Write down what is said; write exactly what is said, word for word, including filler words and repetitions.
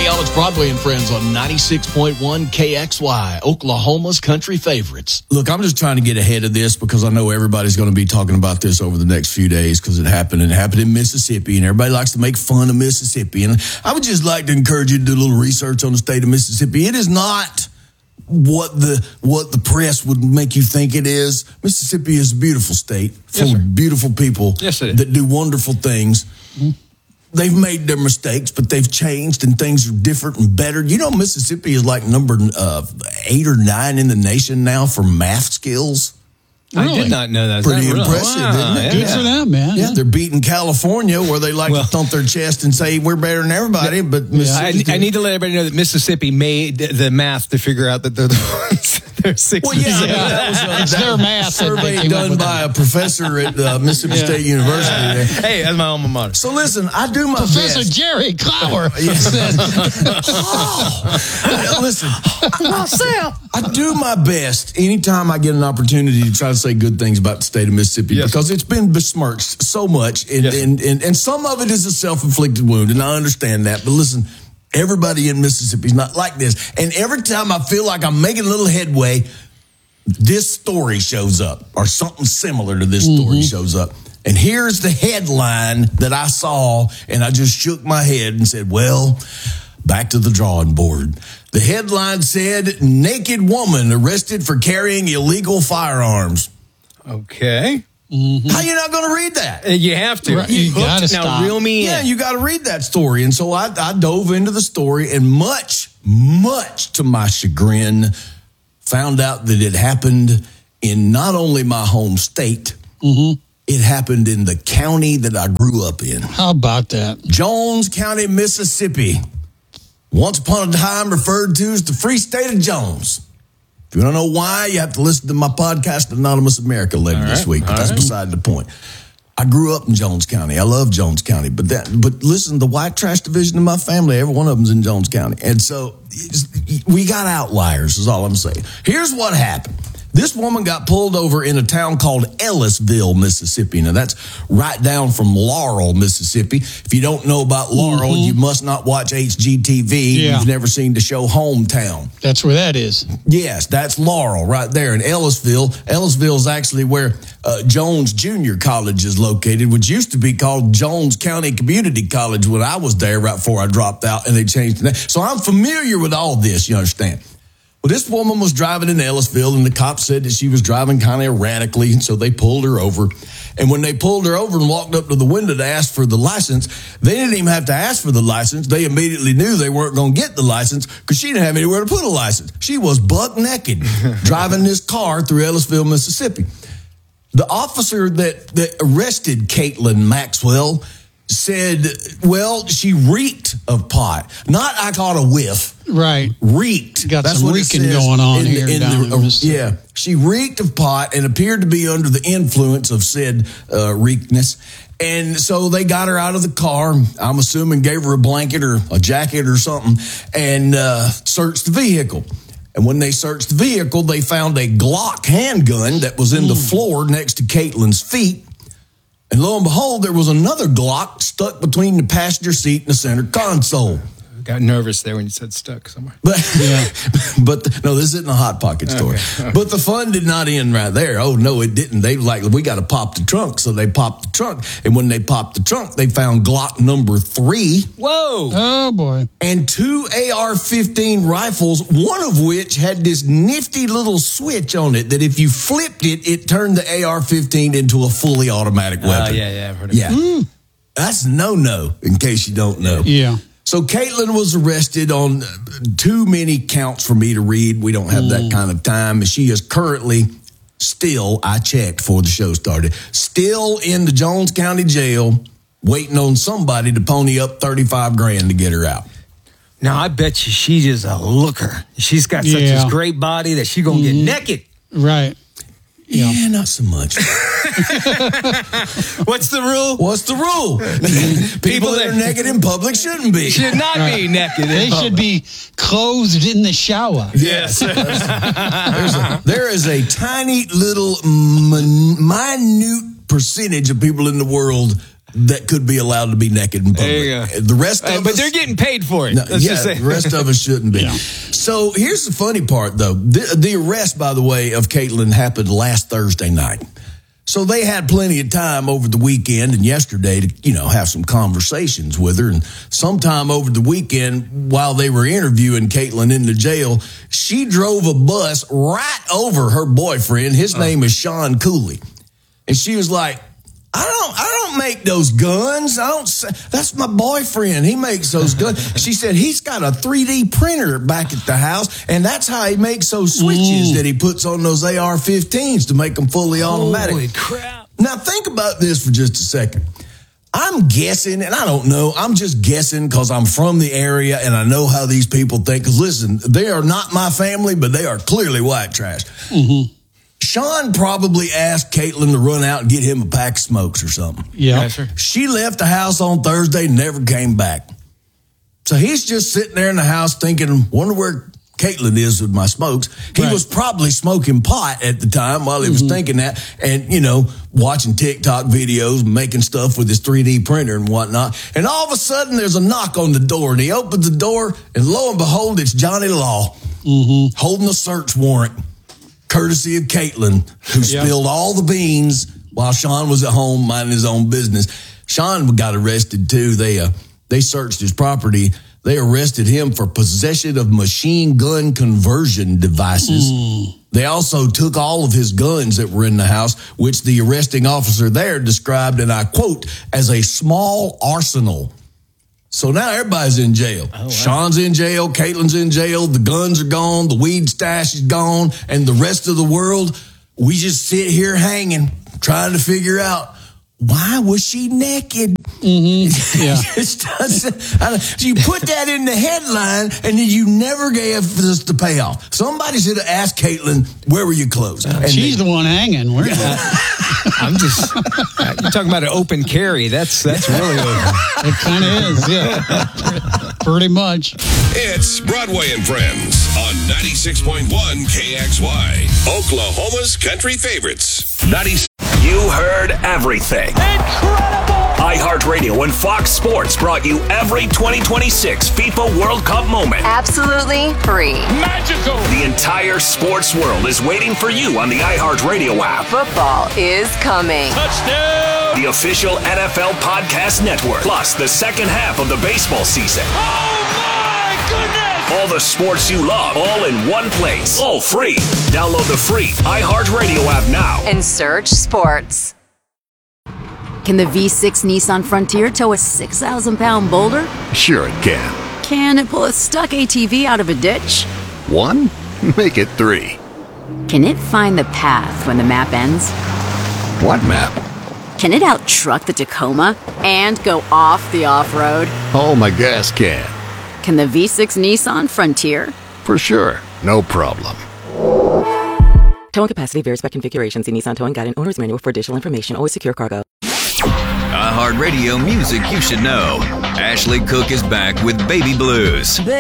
y'all, it's Broadway and Friends on ninety-six point one K X Y, Oklahoma's country favorites. Look, I'm just trying to get ahead of this because I know everybody's going to be talking about this over the next few days because it happened and it happened in Mississippi, and everybody likes to make fun of Mississippi. And I would just like to encourage you to do a little research on the state of Mississippi. It is not what the what the press would make you think it is. Mississippi is a beautiful state full Yes, of beautiful people Yes, it is. that do wonderful things. Mm-hmm. They've made their mistakes, but they've changed and things are different and better. You know, Mississippi is like number uh, eight or nine in the nation now for math skills. Really? I did not know that. Is Pretty that real? impressive, Wow, isn't it? Good yeah. for them, man. Yeah, they're beating California where they like Well, to thump their chest and say, we're better than everybody. But I, I need to let everybody know that Mississippi made the math to figure out that they're the ones. They're six. Well, yeah, I mean, Yeah. that was a, It's that their math that they survey came up done with by that. a professor at uh, Mississippi Yeah. State University. There. Hey, that's my alma mater. So listen, I do my Professor best. Jerry Clower Yes. says, oh, listen, I, I do my best anytime I get an opportunity to try to say good things about the state of Mississippi Yes. because it's been besmirched so much, and, Yes. and, and, and some of it is a self-inflicted wound, and I understand that. But listen, everybody in Mississippi is not like this, and every time I feel like I'm making a little headway, this story shows up, or something similar to this story Mm-hmm. shows up. And here's the headline that I saw, and I just shook my head and said, well, back to the drawing board. The headline said, naked woman arrested for carrying illegal firearms. Okay. Mm-hmm. How you not going to read that? Uh, You have to. Right, you hooked? gotta now stop. reel me Yeah, in. you got to read that story. And so I, I dove into the story, and much, much to my chagrin, found out that it happened in not only my home state, mm-hmm. it happened in the county that I grew up in. How about that? Jones County, Mississippi. Once upon a time referred to as the Free State of Jones. If you don't know why, you have to listen to my podcast, Anonymous America, later this week. But that's beside the point. I grew up in Jones County. I love Jones County. But that, but listen, the white trash division of my family, every one of them's in Jones County. And so it's- we got outliers, is all I'm saying. Here's what happened. This woman got pulled over in a town called Ellisville, Mississippi. Now, that's right down from Laurel, Mississippi. If you don't know about Laurel, Mm-hmm. you must not watch H G T V. Yeah. You've never seen the show Hometown. That's where that is. Yes, that's Laurel right there in Ellisville. Ellisville is actually where uh, Jones Junior College is located, which used to be called Jones County Community College when I was there right before I dropped out, and they changed the name. So I'm familiar with all this, you understand. Well, this woman was driving in Ellisville, and the cop said that she was driving kind of erratically, and so they pulled her over. And when they pulled her over and walked up to the window to ask for the license, they didn't even have to ask for the license. They immediately knew they weren't going to get the license because she didn't have anywhere to put a license. She was buck naked driving this car through Ellisville, Mississippi. The officer that, that arrested Caitlin Maxwell said, well, she reeked of pot. Not I caught a whiff. Right. Reeked. Got That's some what it reeking says going on in the- here in down the- in Mississippi. Yeah. She reeked of pot and appeared to be under the influence of said uh, reekness. And so they got her out of the car. I'm assuming gave her a blanket or a jacket or something and uh, searched the vehicle. And when they searched the vehicle, they found a Glock handgun that was in the floor next to Caitlin's feet. And lo and behold, there was another Glock stuck between the passenger seat and the center console. Got nervous there when you said stuck somewhere. But, yeah. but the, no, this isn't a Hot Pocket story. Okay. Okay. But the fun did not end right there. Oh, no, it didn't. They like, we got to pop the trunk. So they popped the trunk. And when they popped the trunk, they found Glock number three. Whoa. Oh, boy. And two A R fifteen rifles, one of which had this nifty little switch on it that if you flipped it, it turned the A R fifteen into a fully automatic Oh, weapon. yeah, yeah. I've heard of Yeah. that. Mm. That's no-no, in case you don't know. Yeah. So Caitlin was arrested on too many counts for me to read. We don't have Mm. that kind of time. And she is currently still, I checked before the show started, still in the Jones County Jail, waiting on somebody to pony up thirty-five grand to get her out. Now, I bet you she's just a looker. She's got such Yeah. a great body that she's going to Mm-hmm. get naked. Right. Yeah, Yeah. not so much. What's the rule? What's the rule? People that are naked in public shouldn't be. Should not be naked. in They should public. be clothed in the shower. Yes. There's a, there is a tiny little min- minute percentage of people in the world that could be allowed to be naked in public. There you go. The rest of Uh, us, but they're getting paid for it. No, Let's yeah, just say. the rest of us shouldn't be. Yeah. So here's the funny part, though. The, the arrest, by the way, of Caitlyn happened last Thursday night. So they had plenty of time over the weekend and yesterday to, you know, have some conversations with her. And sometime over the weekend, while they were interviewing Caitlyn in the jail, she drove a bus right over her boyfriend. His oh. name is Sean Cooley. And she was like, I don't, I don't make those guns. I don't, that's my boyfriend. He makes those guns. She said he's got a three D printer back at the house, and that's how he makes those switches mm. that he puts on those A R fifteens to make them fully automatic. Holy crap. Now think about this for just a second. I'm guessing, and I don't know, I'm just guessing because I'm from the area and I know how these people think. Because listen, they are not my family, but they are clearly white trash. Mm-hmm. Sean probably asked Caitlyn to run out and get him a pack of smokes or something. Yeah. Yes, sir. She left the house on Thursday and never came back. So he's just sitting there in the house thinking, wonder where Caitlyn is with my smokes. He Right. was probably smoking pot at the time while he was Mm-hmm. thinking that and, you know, watching TikTok videos, making stuff with his three D printer and whatnot. And all of a sudden there's a knock on the door and he opens the door and lo and behold, it's Johnny Law Mm-hmm. holding a search warrant. Courtesy of Caitlyn, who Yeah. spilled all the beans while Sean was at home minding his own business. Sean got arrested too. They uh, they searched his property. They arrested him for possession of machine gun conversion devices. Mm. They also took all of his guns that were in the house, which the arresting officer there described, and I quote, as a small arsenal. So now everybody's in jail. Oh, wow. Sean's in jail. Caitlyn's in jail. The guns are gone. The weed stash is gone. And the rest of the world, we just sit here hanging, trying to figure out, why was she naked? Mm-hmm. Yeah. Just doesn't, I don't, you put that in the headline, and then you never gave us the payoff. Somebody should have asked Caitlyn, where were your clothes? And She's they, the one hanging. We're not. I'm just, uh, you're talking about an open carry. That's, that's really open. It kind of is, yeah. Pretty much. It's Broadway and Friends on ninety-six point one K X Y, Oklahoma's country favorites. ninety You heard everything. Incredible! iHeartRadio and Fox Sports brought you every twenty twenty-six FIFA World Cup moment. Absolutely free. Magical! The entire sports world is waiting for you on the iHeartRadio app. Football is coming. Touchdown! The official N F L Podcast Network. Plus the second half of the baseball season. Oh my goodness! All the sports you love, all in one place. All free. Download the free iHeartRadio app now. And search sports. Can the V six Nissan Frontier tow a six thousand pound boulder? Sure it can. Can it pull a stuck A T V out of a ditch? One? Make it three. Can it find the path when the map ends? What map? Can it out-truck the Tacoma and go off the off-road? Oh, my gas can. Can the V six Nissan Frontier? For sure. No problem. Towing capacity varies by configuration. See Nissan Towing Guide and Owner's Manual for additional information. Always secure cargo. iHeartRadio music you should know. Ashley Cook is back with Baby Blues.